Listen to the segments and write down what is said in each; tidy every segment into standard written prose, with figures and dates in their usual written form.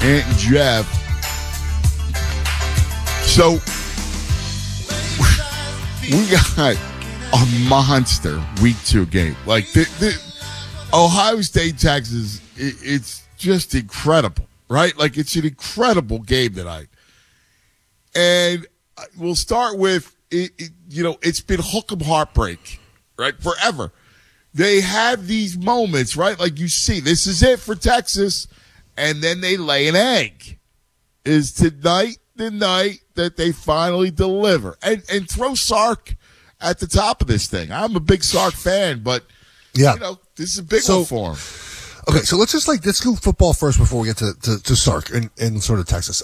Ant and Jeff. So we got a monster week 2 game. Like the Ohio State, Texas, it's just incredible, right? Like it's an incredible game tonight. And we'll start with, it's been hook 'em heartbreak, right? Forever. They have these moments, right? Like you see, this is it for Texas. And then they lay an egg. Is tonight the night that they finally deliver? And throw Sark at the top of this thing. I'm a big Sark fan, but, this is a big one for him. Okay, so let's do football first before we get to Sark and sort of Texas.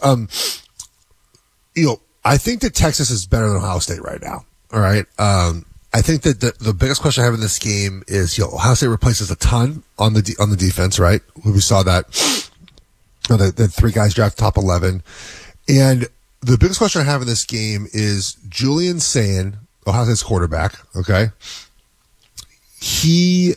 I think that Texas is better than Ohio State right now. All right. I think that the biggest question I have in this game is, Ohio State replaces a ton on the defense, right? We saw that. The 3 guys draft top 11. And the biggest question I have in this game is Julian Sayin, Ohio State's quarterback, okay? He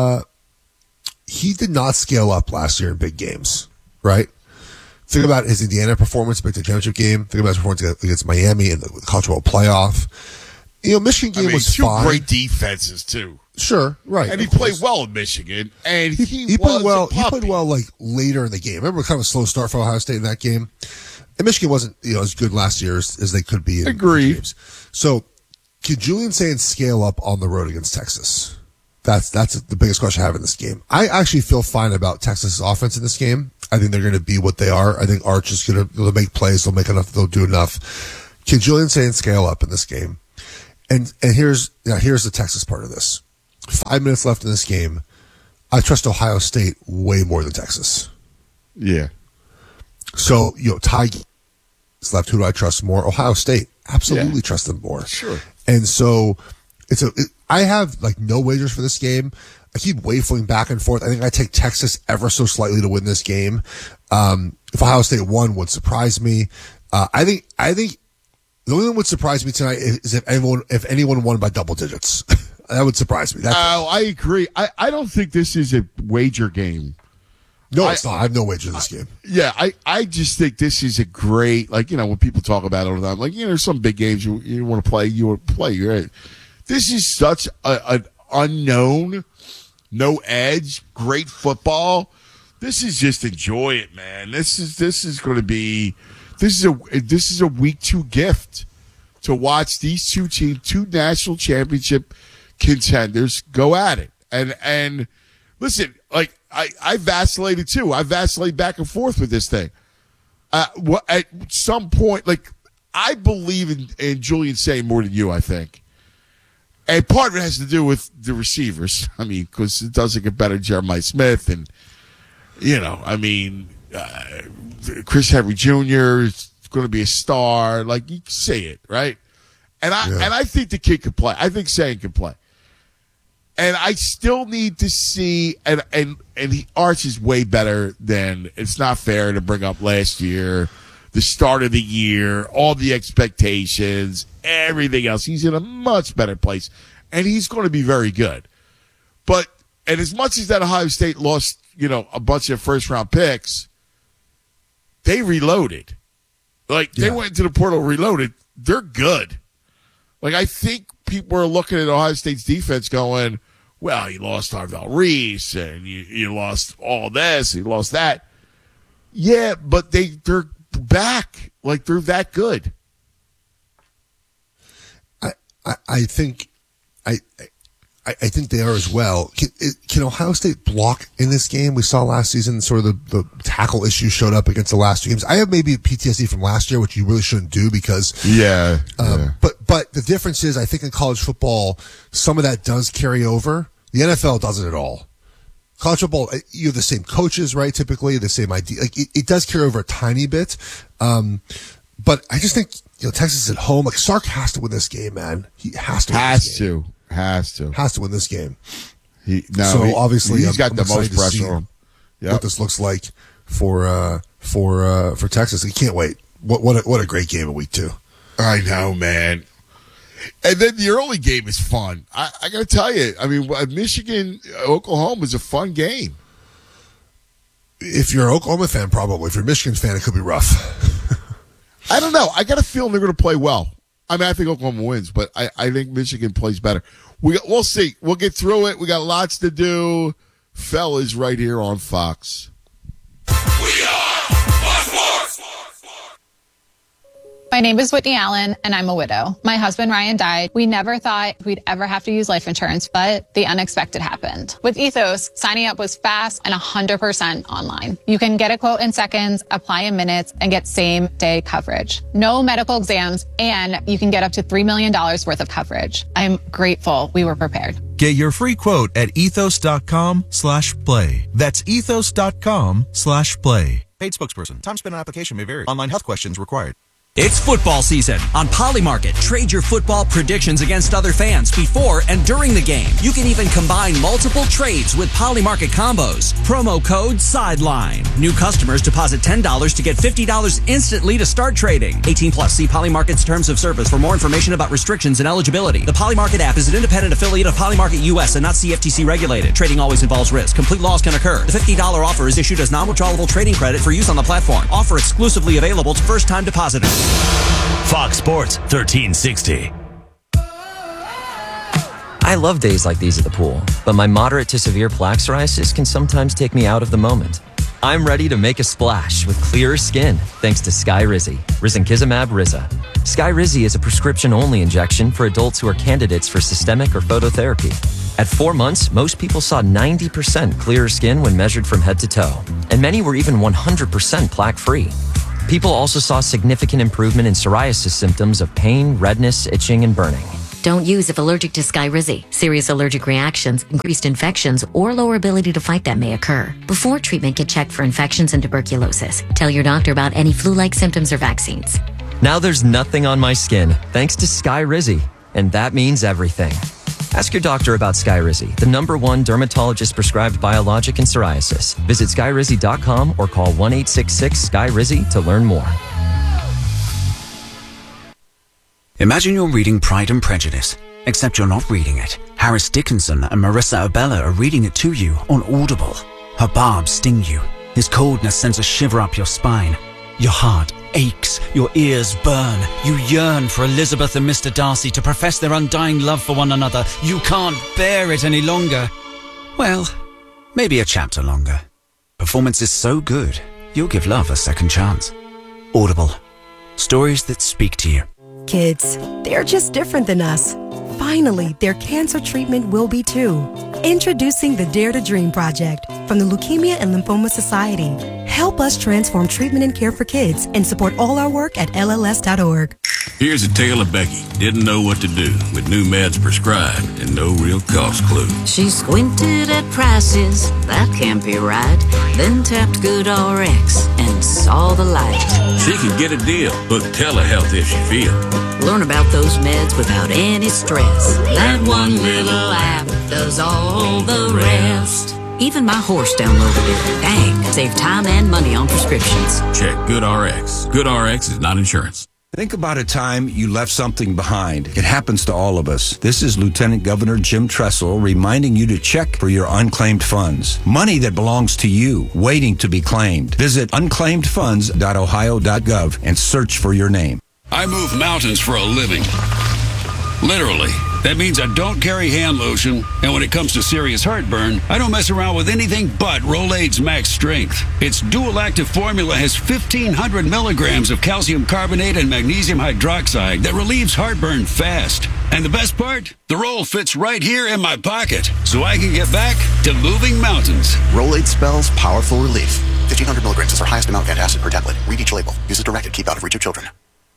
did not scale up last year in big games, right? Think about his Indiana performance, Big Ten championship game. Think about his performance against Miami in the college football playoff. Michigan game was fine. 2 great defenses too. Sure, right. And he played well in Michigan, and he played well. He played well like later in the game. Remember, kind of a slow start for Ohio State in that game. And Michigan wasn't as good last year as they could be in games. So, could Julian Sayin scale up on the road against Texas? That's the biggest question I have in this game. I actually feel fine about Texas' offense in this game. I think they're going to be what they are. I think Arch is going to make plays. They'll make enough. They'll do enough. Can Julian Sayin scale up in this game? And here's the Texas part of this. 5 minutes left in this game. I trust Ohio State way more than Texas. Yeah. So, Ty is left. Who do I trust more? Ohio State. Absolutely trust them more. Sure. And so I have no wagers for this game. I keep waffling back and forth. I think I take Texas ever so slightly to win this game. If Ohio State won, would surprise me. I think the only thing that would surprise me tonight is if anyone won by double digits. That would surprise me. I agree. I don't think this is a wager game. No, it's not. I have no wager in this game. Yeah, I just think this is a great, when people talk about it all the time, there's some big games you want to play, right? This is such an unknown, no edge, great football. This is just enjoy it, man. This is going to be, this is a week 2 gift to watch these 2 teams, 2 national championship contenders go at it. And listen, I vacillated too. I vacillate back and forth with this thing. At some point, I believe in Julian Sayin more than you, I think. And part of it has to do with the receivers. Because it doesn't get better. Jeremiah Smith and, Chris Henry Jr. is going to be a star. You can see it, right? And I think the kid can play. I think Sayin can play. And I still need to see, and Arch is way better than, it's not fair to bring up last year, the start of the year, all the expectations, everything else. He's in a much better place, and he's going to be very good. And as much as that Ohio State lost, a bunch of first-round picks, they reloaded. They went into the portal reloaded. They're good. I think people are looking at Ohio State's defense going, well, you lost Arvell Reese, and you lost all this, you lost that. Yeah, but they're back. They're that good. I think they are as well. Can Ohio State block in this game? We saw last season sort of the tackle issue showed up against the last 2 games. I have maybe PTSD from last year, which you really shouldn't do because But the difference is, I think in college football, some of that does carry over. The NFL doesn't at all. College football, you have the same coaches, right? Typically, the same idea. It does carry over a tiny bit. But I just think, Texas is at home. Sark has to win this game, man. He has to win this game. Has to win this game. Obviously, he's got the most pressure on him. What this looks like for Texas. He can't wait. What a great game in week 2. I know, man. And then the early game is fun. I got to tell you, Michigan, Oklahoma is a fun game. If you're an Oklahoma fan, probably. If you're a Michigan fan, it could be rough. I don't know. I got a feeling they're going to play well. I mean, I think Oklahoma wins, but I think Michigan plays better. We'll see. We'll get through it. We got lots to do. Fellas, right here on Fox. We are Fox Sports. My name is Whitney Allen, and I'm a widow. My husband, Ryan, died. We never thought we'd ever have to use life insurance, but the unexpected happened. With Ethos, signing up was fast and 100% online. You can get a quote in seconds, apply in minutes, and get same-day coverage. No medical exams, and you can get up to $3 million worth of coverage. I'm grateful we were prepared. Get your free quote at ethos.com/play. That's ethos.com/play. Paid spokesperson. Time spent on application may vary. Online health questions required. It's football season. On Polymarket, trade your football predictions against other fans before and during the game. You can even combine multiple trades with Polymarket combos. Promo code SIDELINE. New customers deposit $10 to get $50 instantly to start trading. 18 plus. See Polymarket's terms of service for more information about restrictions and eligibility. The Polymarket app is an independent affiliate of Polymarket US and not CFTC regulated. Trading always involves risk. Complete loss can occur. The $50 offer is issued as non-withdrawable trading credit for use on the platform. Offer exclusively available to first-time depositors. Fox Sports 1360. I love days like these at the pool, but my moderate to severe plaque psoriasis can sometimes take me out of the moment. I'm ready to make a splash with clearer skin thanks to Skyrizi, risankizumab Riza. Skyrizi is a prescription-only injection for adults who are candidates for systemic or phototherapy. At 4 months, most people saw 90% clearer skin when measured from head to toe, and many were even 100% plaque-free. People also saw significant improvement in psoriasis symptoms of pain, redness, itching, and burning. Don't use if allergic to Skyrizi. Serious allergic reactions, increased infections, or lower ability to fight that may occur. Before treatment, get checked for infections and tuberculosis. Tell your doctor about any flu-like symptoms or vaccines. Now there's nothing on my skin thanks to Skyrizi, and that means everything. Ask your doctor about Skyrizi, the #1 dermatologist-prescribed biologic in psoriasis. Visit Skyrizi.com or call 1-866-SKY-RIZI to learn more. Imagine you're reading Pride and Prejudice, except you're not reading it. Harris Dickinson and Marissa Abella are reading it to you on Audible. Her barbs sting you. His coldness sends a shiver up your spine. Your heart aches, your ears burn. You yearn for Elizabeth and Mr. Darcy to profess their undying love for one another. You can't bear it any longer. Well, maybe a chapter longer. Performance is so good, you'll give love a second chance. Audible. Stories that speak to you. Kids, they're just different than us. Finally, their cancer treatment will be too. Introducing the Dare to Dream Project from the Leukemia and Lymphoma Society. Help us transform treatment and care for kids and support all our work at LLS.org. Here's a tale of Becky. Didn't know what to do with new meds prescribed and no real cost clue. She squinted at prices, that can't be right. Then tapped GoodRx and saw the light. She can get a deal. Book telehealth if she feels. Learn about those meds without any stress. That one little app does all the rest. Even my horse downloaded it. Dang, save time and money on prescriptions. Check GoodRx. GoodRx is not insurance. Think about a time you left something behind. It happens to all of us. This is Lieutenant Governor Jim Tressel reminding you to check for your unclaimed funds. Money that belongs to you, waiting to be claimed. Visit unclaimedfunds.ohio.gov and search for your name. I move mountains for a living. Literally. That means I don't carry hand lotion, and when it comes to serious heartburn, I don't mess around with anything but Rolaids Max Strength. Its dual-active formula has 1,500 milligrams of calcium carbonate and magnesium hydroxide that relieves heartburn fast. And the best part? The roll fits right here in my pocket, so I can get back to moving mountains. Rolaids spells powerful relief. 1,500 milligrams is our highest amount of antacid per tablet. Read each label. Use as directed. Keep out of reach of children.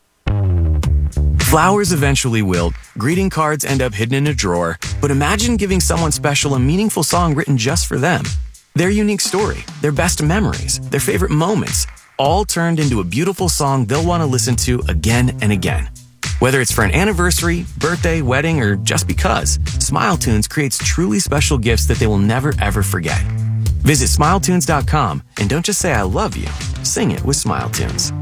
Flowers eventually wilt, greeting cards end up hidden in a drawer, but imagine giving someone special a meaningful song written just for them. Their unique story, their best memories, their favorite moments, all turned into a beautiful song they'll want to listen to again and again. Whether it's for an anniversary, birthday, wedding, or just because, SmileTunes creates truly special gifts that they will never ever forget. Visit SmileTunes.com and don't just say I love you, sing it with SmileTunes.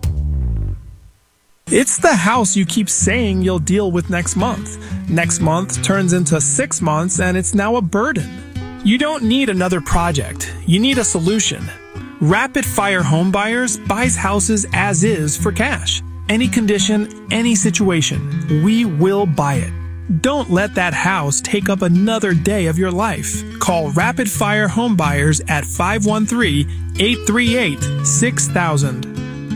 It's the house you keep saying you'll deal with next month. Next month turns into 6 months and it's now a burden. You don't need another project. You need a solution. Rapid Fire Home Buyers buys houses as is for cash. Any condition, any situation, we will buy it. Don't let that house take up another day of your life. Call Rapid Fire Home Buyers at 513-838-6000.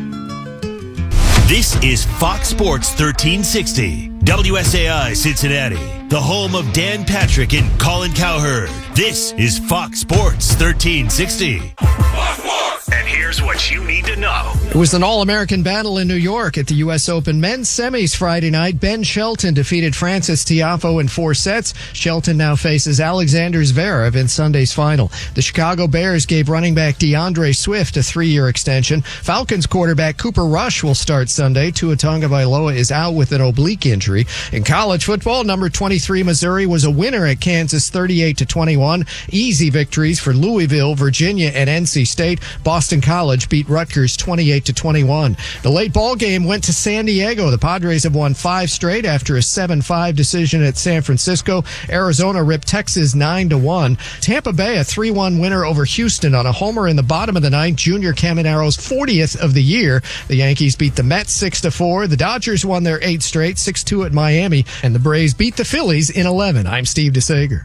This is Fox Sports 1360, WSAI Cincinnati, the home of Dan Patrick and Colin Cowherd. This is Fox Sports 1360. And here's what you need to know. It was an all-American battle in New York at the U.S. Open men's semis Friday night. Ben Shelton defeated Francis Tiafoe in 4 sets. Shelton now faces Alexander Zverev in Sunday's final. The Chicago Bears gave running back DeAndre Swift a 3-year extension. Falcons quarterback Cooper Rush will start Sunday. Tua Tagovailoa is out with an oblique injury. In college football, number 23 Missouri was a winner at Kansas 38-21. Easy victories for Louisville, Virginia, and NC State. Boston College beat Rutgers 28-21. The late ball game went to San Diego. The Padres have won 5 straight after a 7-5 decision at San Francisco. Arizona ripped Texas 9-1. Tampa Bay a 3-1 winner over Houston on a homer in the bottom of the ninth. Junior Caminero's 40th of the year. The Yankees beat the Mets 6-4. The Dodgers won their 8th straight, 6-2 at Miami, and the Braves beat the Phillies in 11. I'm Steve DeSager.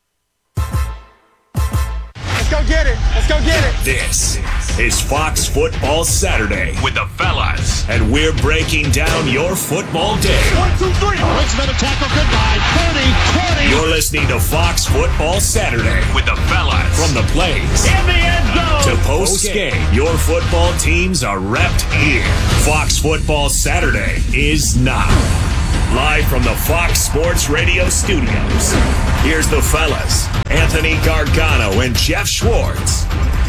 Let's go get it. Let's go get it. This is Fox Football Saturday with the fellas, and we're breaking down your football day. 1, 2, 3. Another tackle. Goodbye. 30, 20. You're listening to Fox Football Saturday with the fellas. From the plays In the end zone. to post-game, your football teams are repped here. Fox Football Saturday is now. Live from the Fox Sports Radio studios, here's the fellas, Anthony Gargano and Jeff Schwartz.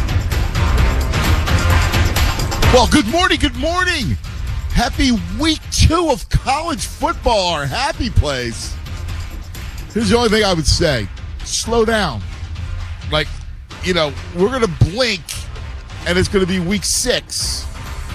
Well, good morning, good morning. Happy week 2 of college football, our happy place. Here's the only thing I would say. Slow down. Like, we're going to blink, and it's going to be week 6.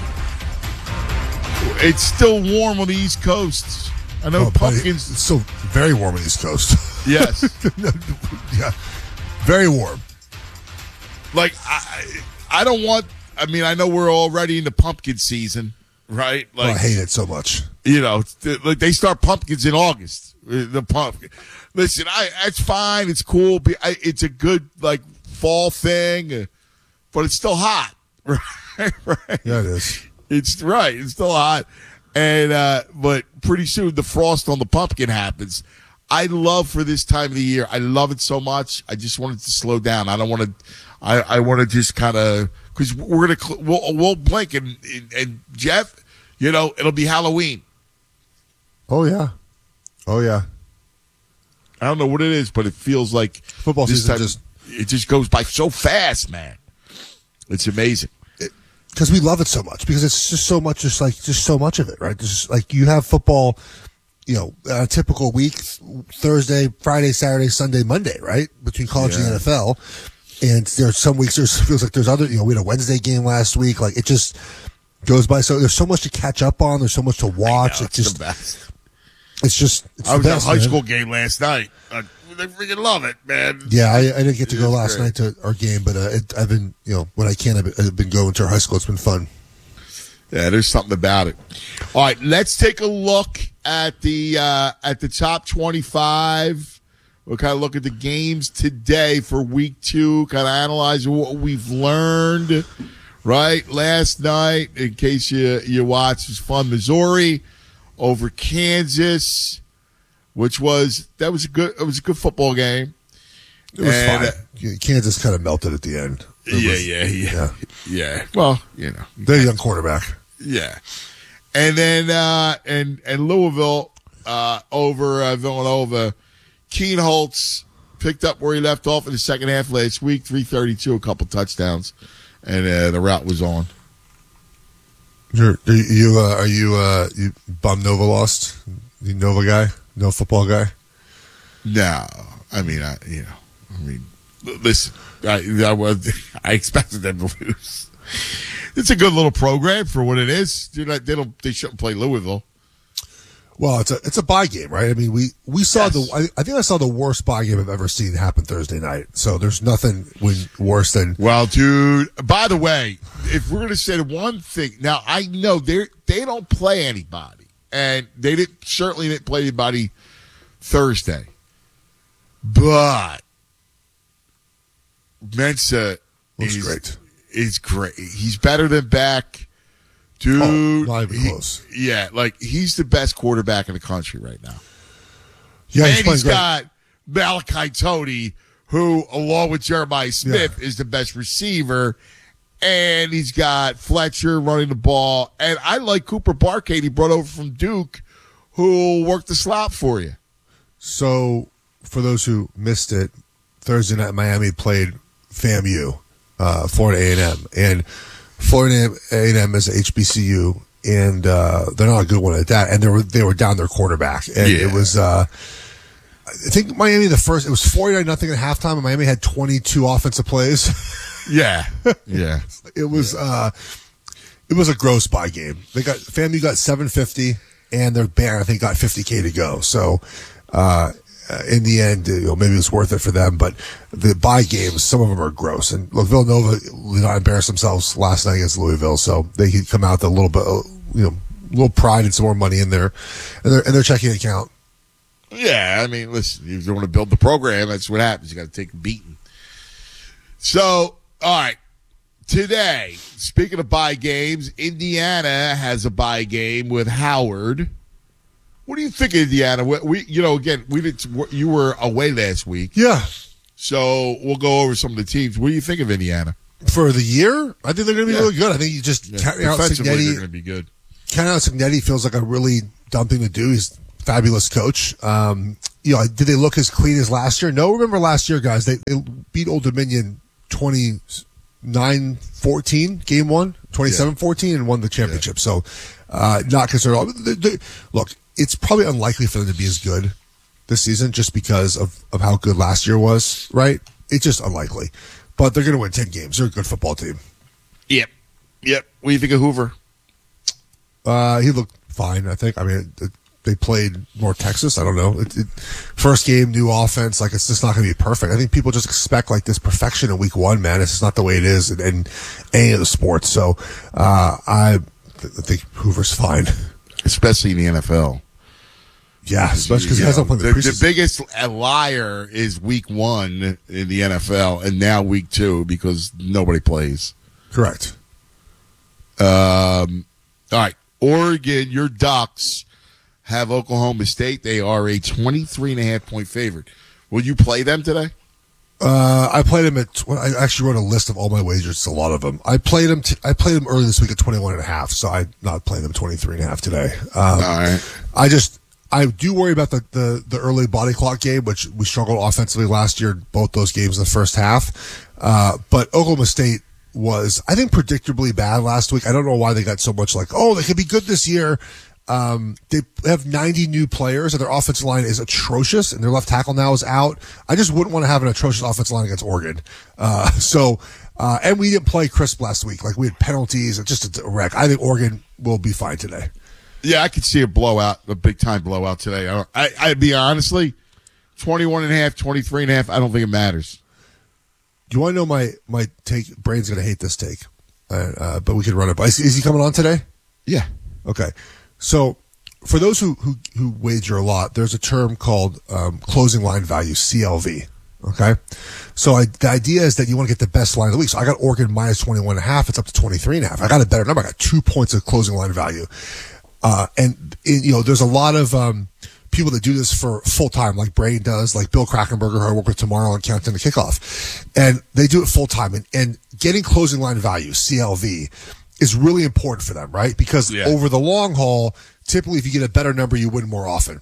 It's still warm on the East Coast. I know pumpkins. It's still very warm on the East Coast. Yes. Yeah. Very warm. Like, I don't want, I know we're already in the pumpkin season, right? Like, I hate it so much. Like they start pumpkins in August. The pumpkin. Listen, it's fine. It's cool. It's a good, fall thing, but it's still hot. Right? Yeah, it is. It's right. It's still hot. And, but pretty soon the frost on the pumpkin happens. I love for this time of the year. I love it so much. I just want it to slow down. I don't want to, I want to just kind of, cause we'll blink and Jeff, it'll be Halloween. Oh yeah. I don't know what it is, but it feels like football season it just goes by so fast, man. It's amazing. Because we love it so much. Because it's just so much, just so much of it, right? Just like you have football, a typical week, Thursday, Friday, Saturday, Sunday, Monday, right? Between college and the NFL. And there's some weeks, feels like there's other, we had a Wednesday game last week. Like it just goes by. So there's so much to catch up on. There's so much to watch. It's just the best. It's I was at a high school game last night. They freaking love it, man. Yeah, I didn't get to go last night to our game, but I've been, when I can, I've been going to our high school. It's been fun. Yeah, there's something about it. All right, let's take a look at the top 25. We'll kind of look at the games today for week 2, kind of analyze what we've learned, right? Last night, in case you watched, it was fun. Missouri over Kansas. It was a good football game. It was fine. Kansas kind of melted at the end. Yeah. Well, they're a young quarterback. Yeah, and then and Louisville over Villanova. Keenholz picked up where he left off in the second half last week. 332, a couple touchdowns, and the route was on. Are you bummed Nova lost? You Nova guy? No football guy? No. Listen, I expected them to lose. It's a good little program for what it is. They shouldn't play Louisville. Well, it's a bye game, right? I mean, we saw I think I saw the worst bye game I've ever seen happen Thursday night. So there's nothing worse than. Well, dude. By the way, if we're gonna say the one thing, now I know they don't play anybody, and they certainly didn't play anybody Thursday, but Mensah is great. He's better than Beck. Dude, not even close. Yeah, like he's the best quarterback in the country right now. Yeah, and he's got Malachi Tony, who, along with Jeremiah Smith, is the best receiver. And he's got Fletcher running the ball. And I like Cooper Barkade, he brought over from Duke, who'll work the slot for you. So, for those who missed it, Thursday night Miami played FAMU, Florida A&M, and Florida A&M is a HBCU, and they're not a good one at that. And they were down their quarterback, and it was I think Miami it was 49-0 at halftime, and Miami had 22 offensive plays. Yeah. It was a gross bye game. FAMU got 750, and their band I think got 50K to go. So. In the end, maybe it was worth it for them, but the bye games, some of them are gross. And look, Villanova did not embarrass themselves last night against Louisville, so they could come out with a little bit, little pride and some more money in their checking account. Yeah, I mean, listen, if you want to build the program, that's what happens. You got to take a beating. So, all right, today, speaking of bye games, Indiana has a bye game with Howard. What do you think of Indiana? You were away last week. Yeah. So we'll go over some of the teams. What do you think of Indiana? For the year? I think they're going to be really good. I think you just counting out Defensively, Cignetti. they're going to be good. Counting out Cignetti feels like a really dumb thing to do. He's a fabulous coach. Did they look as clean as last year? No. Remember last year, guys, they beat Old Dominion 29-14, game one, 27-14, and won the championship. So not concerned at all. Look, it's probably unlikely for them to be as good this season just because of how good last year was, right? It's just unlikely. But they're going to win 10 games. They're a good football team. Yep. What do you think of Hoover? He looked fine, I think. I mean, they played North Texas. I don't know. First game, new offense. Like, it's just not going to be perfect. I think people just expect, like, this perfection in week one, man. It's just not the way it is in any of the sports. So I think Hoover's fine. Especially in the NFL. Yeah, especially because he hasn't played the preseason. The biggest liar is week one in the NFL, and now week two because nobody plays. Correct. All right. Oregon, your Ducks have Oklahoma State. They are a 23.5-point favorite. Will you play them today? I played them I actually wrote a list of all my wagers. It's a lot of them. I played them early this week at 21.5, so I'm not playing them 23.5 today. All right. I do worry about the early body clock game, which we struggled offensively last year, both those games in the first half. But Oklahoma State was, I think, predictably bad last week. I don't know why they got so much they could be good this year. They have 90 new players, and their offensive line is atrocious, and their left tackle now is out. I just wouldn't want to have an atrocious offensive line against Oregon. And we didn't play crisp last week. Like, we had penalties. It's just a wreck. I think Oregon will be fine today. Yeah, I could see a blowout, a big-time blowout today. I'd be honestly, 21.5, 23.5, I don't think it matters. Do you want to know my take? Brain's going to hate this take, but we can run it by. Is he coming on today? Yeah. Okay. So for those who wager a lot, there's a term called closing line value, CLV. Okay. So the idea is that you want to get the best line of the week. So I got Oregon minus 21.5. It's up to 23.5. I got a better number. I got 2 points of closing line value. There's a lot of people that do this for full time, like Brain does, like Bill Krakenberger, who I work with tomorrow on Countdown to Kickoff, and they do it full time. And getting closing line value, CLV, is really important for them, right? Because over the long haul, typically if you get a better number, you win more often.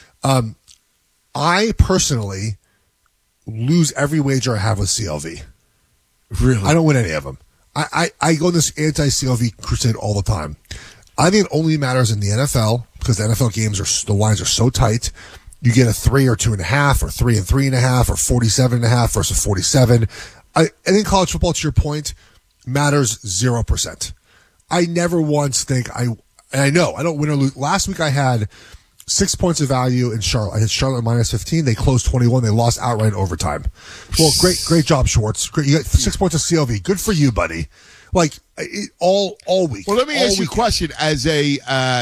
I personally lose every wager I have with CLV. Really? I don't win any of them. I go on this anti-CLV crusade all the time. I think it only matters in the NFL because the NFL games the lines are so tight. You get a 3 or 2.5 or 3 and 3.5 or 47.5 versus 47. I think college football, to your point, matters 0%. I never once think I know I don't win or lose. Last week I had 6 points of value in Charlotte. I had Charlotte minus 15. They closed 21. They lost outright in overtime. Well, great job, Schwartz. Great. You got 6 points of CLV. Good for you, buddy. Like all week. Well, let me ask you a question as a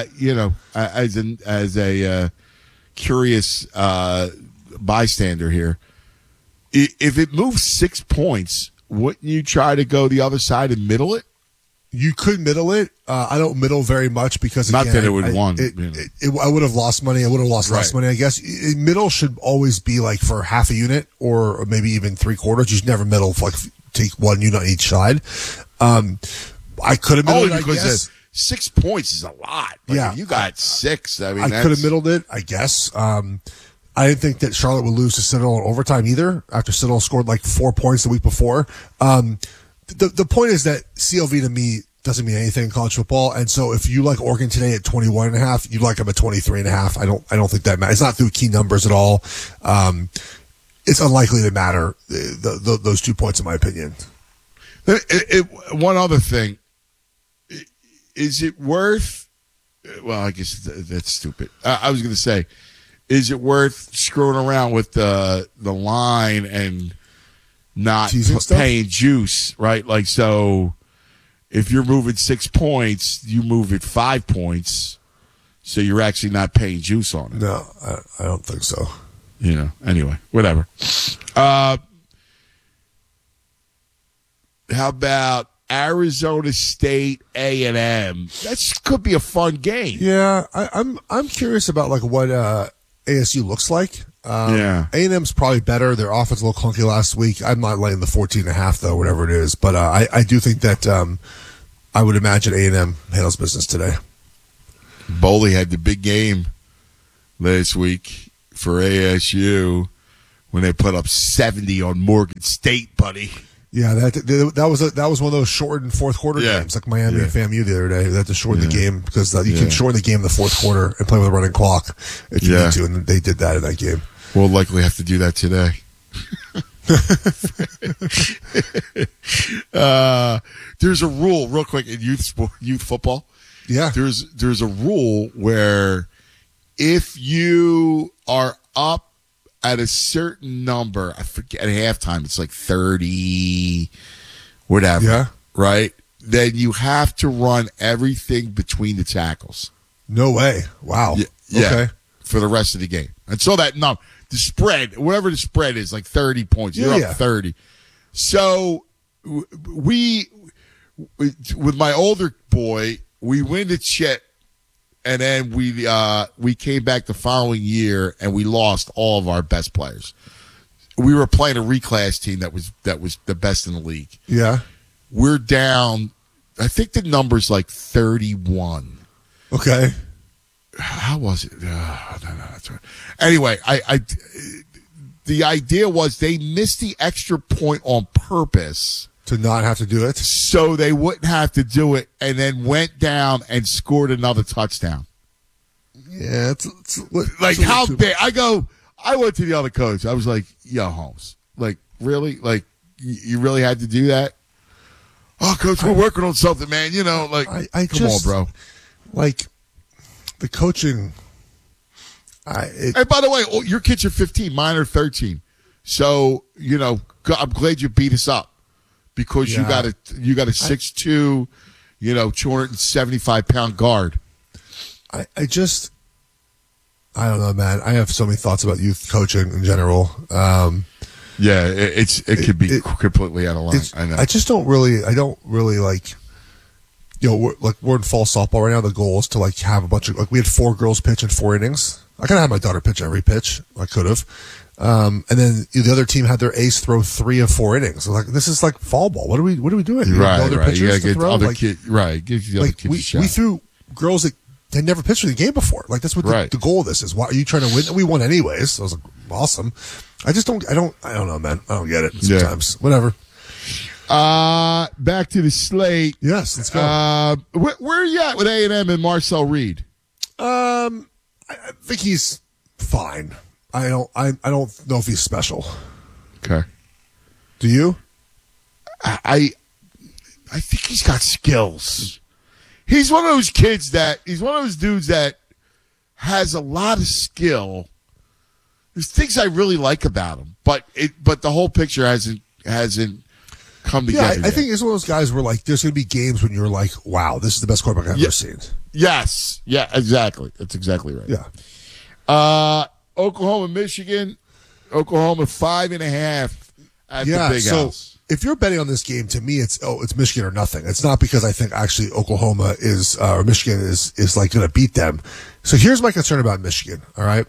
curious bystander here. If it moves 6 points, wouldn't you try to go the other side and middle it? You could middle it. I don't middle very much because not that it would won. I would have lost money. I would have lost less money, I guess. Middle should always be like for half a unit or maybe even 3/4. You should never middle for like take one unit on each side. I could have middled it, I guess. 6 points is a lot. Like, if you got 6. I mean, I could have middled it, I guess. I didn't think that Charlotte would lose to Citadel in overtime either after Citadel scored like 4 points the week before. The point is that CLV to me doesn't mean anything in college football. And so if you like Oregon today at 21.5, you like them at 23.5. I don't think that matters. It's not through key numbers at all. It's unlikely to matter, those 2 points in my opinion. One other thing. Is it worth, well, I guess that's stupid. I was going to say, is it worth screwing around with the line and not paying juice, right? Like, so if you're moving 6 points, you move it 5 points, so you're actually not paying juice on it. No, I don't think so. Anyway, whatever. How about Arizona State A&M? That could be a fun game. Yeah, I'm curious about like what ASU looks like. A&M's probably better. Their offense a little clunky last week. I'm not laying the 14.5 though, whatever it is. But I do think that I would imagine A&M handles business today. Boley had the big game last week for ASU when they put up 70 on Morgan State, buddy. Yeah, that was one of those shortened fourth quarter games, like Miami and FAMU the other day. They had to shorten the game because you can shorten the game in the fourth quarter and play with a running clock if you need to, and they did that in that game. We'll likely have to do that today. There's a rule, real quick, in youth football. Yeah, there's a rule where if you are up at a certain number, I forget, at halftime, it's like 30, whatever, right? Then you have to run everything between the tackles. No way. Wow. Yeah. Okay. For the rest of the game. And so that number, the spread, whatever the spread is, like 30 points. You're up 30. So with my older boy, we win the chip. And then we came back the following year and we lost all of our best players. We were playing a reclass team that was the best in the league. Yeah. We're down, I think the number's like 31. Okay. How was it? No, that's right. Anyway, the idea was they missed the extra point on purpose. To not have to do it? So they wouldn't have to do it, and then went down and scored another touchdown. Yeah. Like, how big? I went to the other coach. I was like, yo, Holmes, like, really? Like, you really had to do that? Oh, coach, we're working on something, man. Like, come on, bro. Like, the coaching. And by the way, your kids are 15, mine are 13. So, I'm glad you beat us up. Because you got a 6'2", 275-pound guard. I don't know, man. I have so many thoughts about youth coaching in general. It could be completely out of line. I know. I don't really like. We're in fall softball right now. The goal is to have a bunch of we had 4 girls pitch in 4 innings. I kind of had my daughter pitch every pitch. I could have. And then the other team had their ace throw 3 of 4 innings. So this is like fall ball. What are we doing? Right. You gotta get other kids. Right. Give the other kids a shot. We threw girls that had never pitched in the game before. That's what the goal of this is. Why are you trying to win? We won anyways. So I was like, awesome. I don't know, man. I don't get it sometimes. Whatever. Back to the slate. Yes, let's go. Where are you at with A&M and Marcel Reed? I think he's fine. I don't know if he's special. Okay. Do you? I think he's got skills. He's one of those dudes that has a lot of skill. There's things I really like about him, but the whole picture hasn't come together. Yeah, I think he's one of those guys where like there's going to be games when you're like, wow, this is the best quarterback I've ever seen. Yes. Yeah, exactly. That's exactly right. Yeah. Oklahoma, Michigan. Oklahoma 5.5 at the Big House. If you're betting on this game, to me, it's Michigan or nothing. It's not because I think actually Oklahoma is or Michigan is like going to beat them. So here's my concern about Michigan. All right.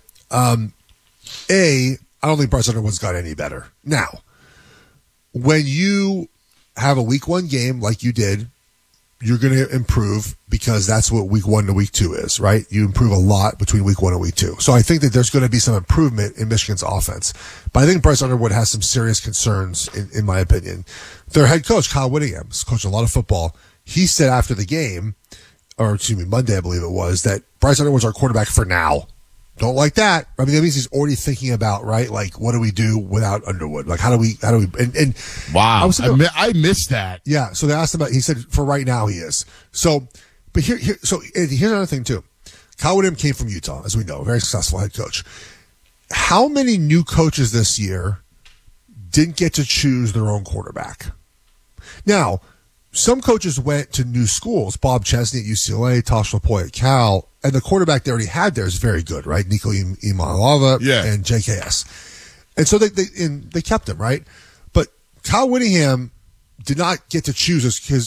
I don't think Bryce Underwood's got any better. Now, when you have a week 1 game like you did, you're going to improve because that's what week 1 to week 2 is, right? You improve a lot between week 1 and week 2. So I think that there's going to be some improvement in Michigan's offense. But I think Bryce Underwood has some serious concerns, in my opinion. Their head coach, Kyle Whittingham, has coached a lot of football. He said after the game, or excuse me, Monday, I believe it was, that Bryce Underwood's our quarterback for now. Don't like that. I mean, that means he's already thinking about, right? Like, what do we do without Underwood? Like, how do we, and wow. I missed that. Yeah. So they asked him about, he said for right now he is. So, but here's another thing too. Kyle Whittingham came from Utah, as we know, a very successful head coach. How many new coaches this year didn't get to choose their own quarterback? Now, some coaches went to new schools. Bob Chesney at UCLA, Tosh Lapoy at Cal, and the quarterback they already had there is very good, right? Nico Imalava and JKS. And so they kept him, right? But Kyle Whittingham did not get to choose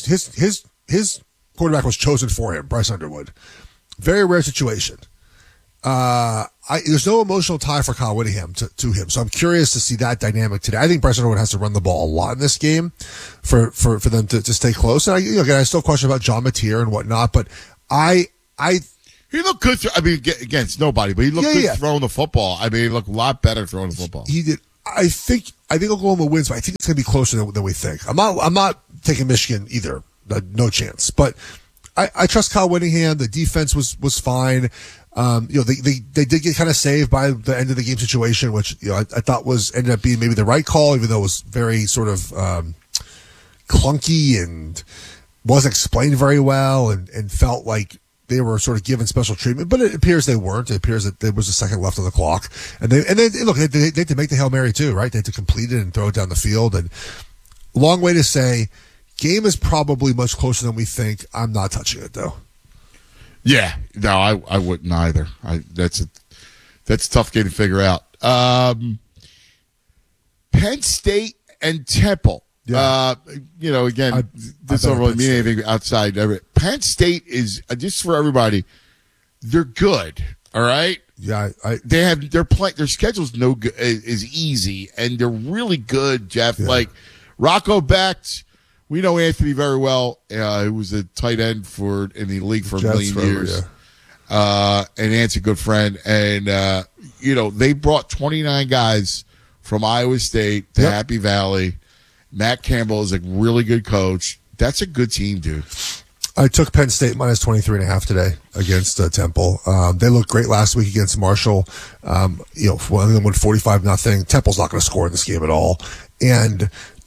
his quarterback was chosen for him, Bryce Underwood. Very rare situation. There's no emotional tie for Kyle Whittingham to him, so I'm curious to see that dynamic today. I think Bryce Underwood has to run the ball a lot in this game for them to stay close. And I still question about John Mateer and whatnot, but he looked good. I mean, against nobody, but he looked good throwing the football. I mean, he looked a lot better throwing the football. He did. I think Oklahoma wins, but I think it's going to be closer than we think. I'm not taking Michigan either. No chance. But I trust Kyle Whittingham. The defense was fine. They did get kind of saved by the end of the game situation, which I thought ended up being maybe the right call, even though it was very sort of clunky and wasn't explained very well, and felt like they were sort of given special treatment, but it appears they weren't. It appears that there was a second left on the clock, and they had to make the Hail Mary too, right? They had to complete it and throw it down the field. And long way to say, game is probably much closer than we think. I'm not touching it though. Yeah, no, I wouldn't either. That's a tough game to figure out. Penn State and Temple. Yeah. Again, this don't really mean anything outside of it. Penn State is, just for everybody, they're good. All right. Yeah, their schedule's no good, is easy, and they're really good, Jeff. Yeah. Like Rocco Becht, we know Anthony very well. He was a tight end in the league for a million years. Yeah. And Ant's a good friend. And they brought 29 guys from Iowa State to Happy Valley. Matt Campbell is a really good coach. That's a good team, dude. I took Penn State minus 23.5 today against Temple. They looked great last week against Marshall. One of them went 45-0. Temple's not going to score in this game at all. And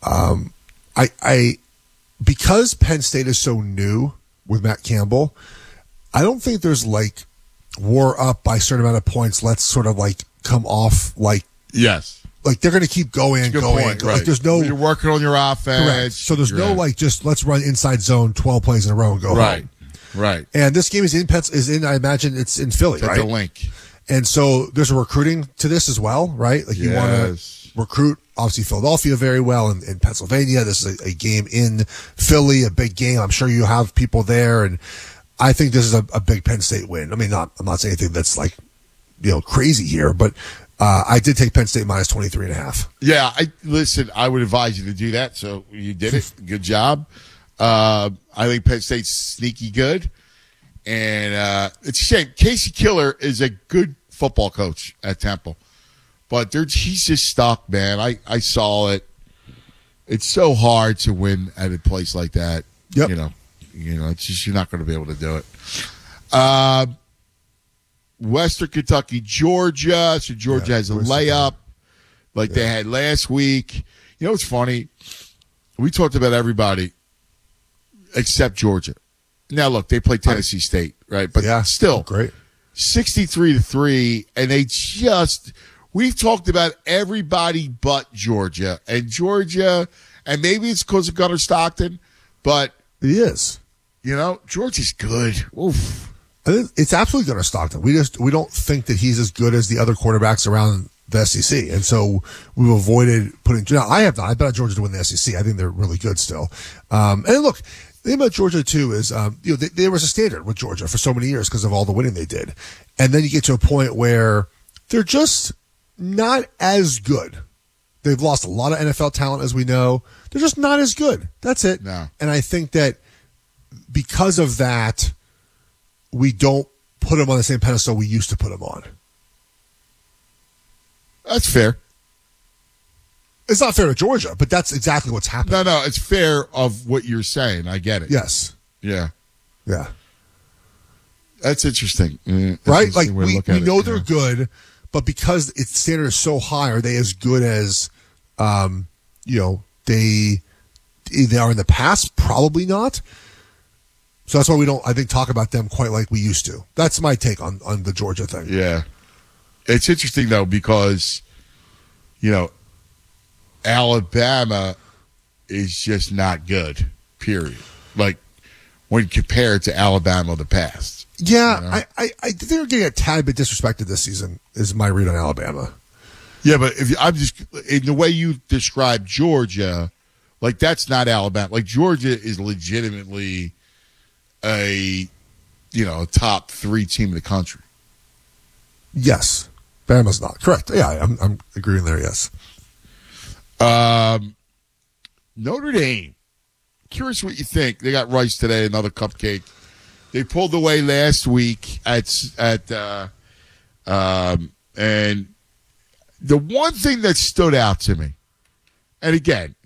because Penn State is so new with Matt Campbell, I don't think there's like war up by a certain amount of points. Let's sort of like come off like yes. Like they're going to keep going. Right. Like there's no. You're working on your offense. Correct. So there's no like just let's run inside zone 12 plays in a row and go home. Right. And this game is in. I imagine it's in Philly, right? The link. And so there's a recruiting to this as well, right? Like you want to recruit obviously Philadelphia very well in Pennsylvania. This is a game in Philly, a big game. I'm sure you have people there, and I think this is a big Penn State win. I mean, I'm not saying anything that's like crazy here, but. I did take Penn State minus 23.5. Yeah, I would advise you to do that. So you did it. Good job. I think Penn State's sneaky good. And it's a shame. Casey Killer is a good football coach at Temple. But he's just stuck, man. I saw it. It's so hard to win at a place like that. Yep. It's just you're not going to be able to do it. Western Kentucky, Georgia. So Georgia has a layup like they had last week. You know what's funny? We talked about everybody except Georgia. Now, look, they play Tennessee State, right? But still, great. 63-3, and they just – we've talked about everybody but Georgia. And Georgia – and maybe it's because of Gunnar Stockton, but – It is. Georgia's good. Oof. It's absolutely Gunnar Stockton. We don't think that he's as good as the other quarterbacks around the SEC, and so we've avoided putting. Now, I have not. I bet Georgia to win the SEC. I think they're really good still. And look, the thing about Georgia too is, there was a standard with Georgia for so many years because of all the winning they did, and then you get to a point where they're just not as good. They've lost a lot of NFL talent, as we know. They're just not as good. That's it. No. And I think that because of that, we don't put them on the same pedestal we used to put them on. That's fair. It's not fair to Georgia, but that's exactly what's happening. No, it's fair of what you're saying. I get it. Yes. Yeah. Yeah. That's interesting. That's right? interesting Like, we know they're good, but because its standard is so high, are they as good as, they are in the past? Probably not. So that's why we don't, I think, talk about them quite like we used to. That's my take on the Georgia thing. Yeah. It's interesting, though, because, Alabama is just not good, period. Like, when compared to Alabama of the past. Yeah, I think they're getting a tad bit disrespected this season, is my read on Alabama. Yeah, but in the way you describe Georgia, like, that's not Alabama. Like, Georgia is legitimately a top 3 team in the country. Yes. Bama's not. Correct. Yeah, I'm agreeing there, yes. Notre Dame. Curious what you think. They got Rice today, another cupcake. They pulled away last week and the one thing that stood out to me, and again,